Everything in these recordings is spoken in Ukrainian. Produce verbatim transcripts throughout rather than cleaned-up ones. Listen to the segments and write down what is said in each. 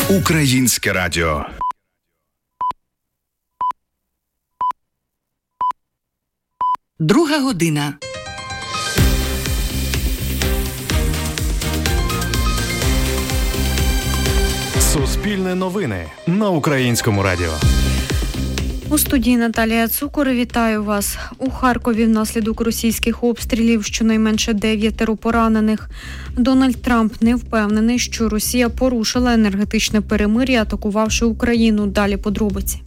Українське радіо. Друга година. Суспільне новини на Українському радіо. У студії Наталія Цукор. Вітаю вас. У Харкові внаслідок російських обстрілів щонайменше дев'ятеро поранених. Дональд Трамп не впевнений, що Росія порушила енергетичне перемир'я, атакувавши Україну. Далі подробиці.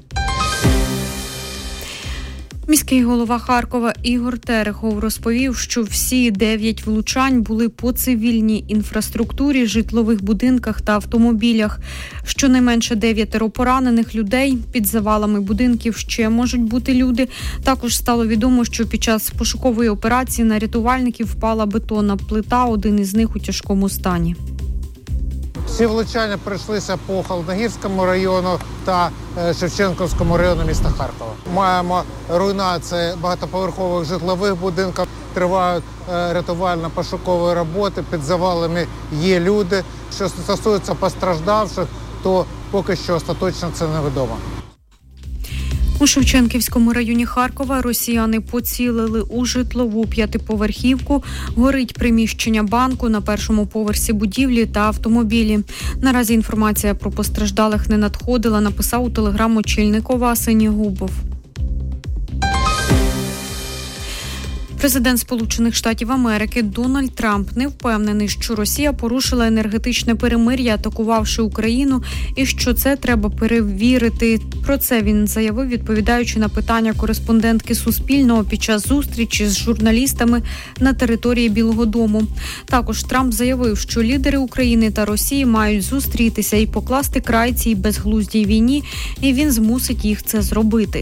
Міський голова Харкова Ігор Терехов розповів, що всі дев'ять влучань були по цивільній інфраструктурі, житлових будинках та автомобілях. Щонайменше дев'ятеро поранених людей. Під завалами будинків ще можуть бути люди. Також стало відомо, що під час пошукової операції на рятувальників впала бетонна плита, один із них у тяжкому стані. Всі влучання прийшлися по Холодногірському району та Шевченківському району міста Харкова. Маємо руйнації багатоповерхових житлових будинків, тривають рятувально-пошукові роботи, під завалами є люди. Що стосується постраждавших, то поки що остаточно це невідомо. У Шевченківському районі Харкова росіяни поцілили у житлову п'ятиповерхівку. Горить приміщення банку на першому поверсі будівлі та автомобілі. Наразі інформація про постраждалих не надходила, написав у телеграм очільник ОВА Синігубов. Президент Сполучених Штатів Америки Дональд Трамп не впевнений, що Росія порушила енергетичне перемир'я, атакувавши Україну, і що це треба перевірити. Про це він заявив, відповідаючи на питання кореспондентки Суспільного під час зустрічі з журналістами на території Білого дому. Також Трамп заявив, що лідери України та Росії мають зустрітися і покласти край цій безглуздій війні, і він змусить їх це зробити.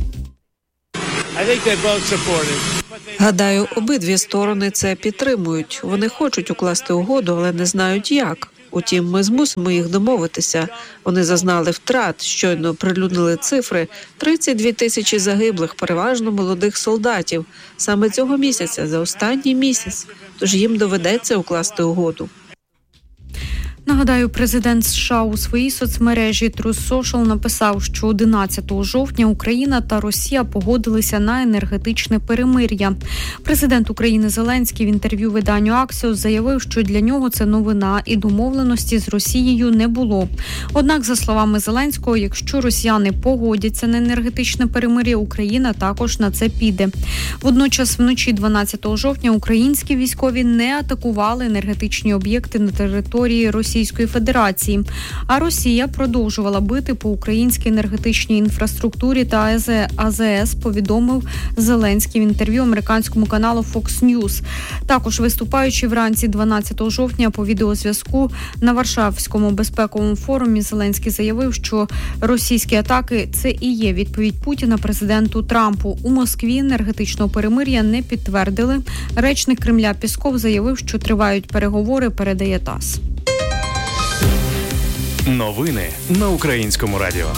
Гадаю, обидві сторони це підтримують. Вони хочуть укласти угоду, але не знають як. Утім, ми змусимо їх домовитися. Вони зазнали втрат, щойно прилюднили цифри. тридцять дві тисячі загиблих, переважно молодих солдатів. Саме цього місяця, за останній місяць. Тож їм доведеться укласти угоду. Нагадаю, президент США у своїй соцмережі Truth Social написав, що одинадцятого жовтня Україна та Росія погодилися на енергетичне перемир'я. Президент України Зеленський в інтерв'ю виданню Axios заявив, що для нього це новина і домовленості з Росією не було. Однак, за словами Зеленського, якщо росіяни погодяться на енергетичне перемир'я, Україна також на це піде. Водночас, вночі дванадцятого жовтня українські військові не атакували енергетичні об'єкти на території Росії. Російської Федерації. А Росія продовжувала бити по українській енергетичній інфраструктурі та АЗС, повідомив Зеленський в інтерв'ю американському каналу Fox News. Також виступаючи вранці дванадцятого жовтня по відеозв'язку на Варшавському безпековому форумі, Зеленський заявив, що російські атаки – це і є відповідь Путіна президенту Трампу. У Москві енергетичного перемир'я не підтвердили. Речник Кремля Пєсков заявив, що тривають переговори, передає ТАСС. Новини на Українському радіо.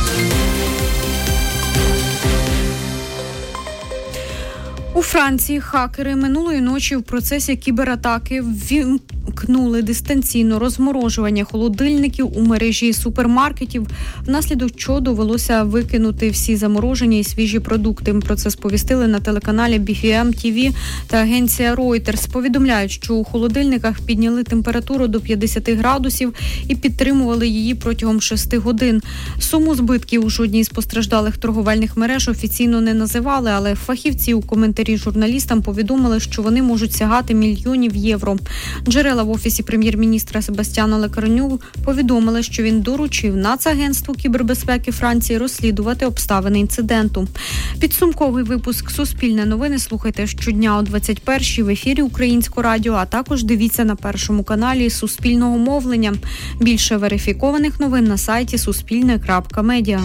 У Франції хакери минулої ночі в процесі кібератаки ввімкнули дистанційно розморожування холодильників у мережі супермаркетів, внаслідок чого довелося викинути всі заморожені і свіжі продукти. Про це сповістили на телеканалі бі еф ем ті ві та агенція Reuters. Повідомляють, що у холодильниках підняли температуру до п'ятдесят градусів і підтримували її протягом шести годин. Суму збитків у жодній з постраждалих торговельних мереж офіційно не називали, але фахівці у коментарі журналістам повідомили, що вони можуть сягати мільйонів євро. Джерела в офісі прем'єр-міністра Себастьяна Лекарню повідомили, що він доручив Нацагентству кібербезпеки Франції розслідувати обставини інциденту. Підсумковий випуск «Суспільне новини» слухайте щодня о двадцять першій в ефірі Українського радіо, а також дивіться на Першому каналі Суспільного мовлення. Більше верифікованих новин на сайті суспільне крапка медіа.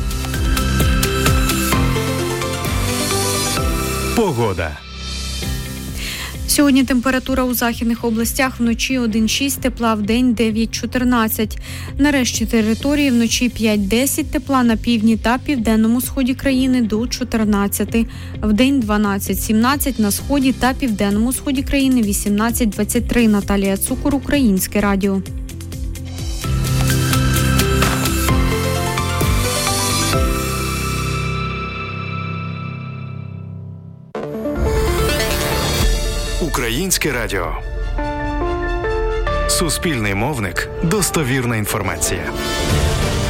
Погода. Сьогодні температура у західних областях вночі один шість тепла, вдень дев'ять чотирнадцять. На решті території вночі п'ять десять тепла, на півдні та південному сході країни до чотирнадцяти. Вдень дванадцять сімнадцять, на сході та південному сході країни вісімнадцять двадцять три. Наталія Цукор, Українське радіо. Українське радіо. Суспільний мовник. Достовірна інформація.